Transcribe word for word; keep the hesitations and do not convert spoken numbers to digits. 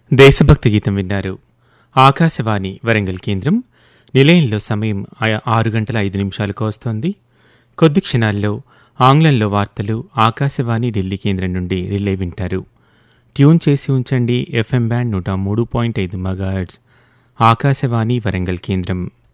దేశభక్తి గీతం విన్నారు. ఆకాశవాణి వరంగల్ కేంద్రం. నిలయంలో సమయం ఆ- ఆరు గంటల ఐదు నిమిషాలకు వస్తోంది. కొద్ది క్షణాల్లో ఆంగ్లంలో వార్తలు ఆకాశవాణి ఢిల్లీ కేంద్రం నుండి రిలే వింటారు. ట్యూన్ చేసి ఉంచండి. ఎఫ్ఎం బ్యాండ్ నూట మూడు పాయింట్ ఐదు మెగాహెర్ట్జ్ ఆకాశవాణి వరంగల్ కేంద్రం.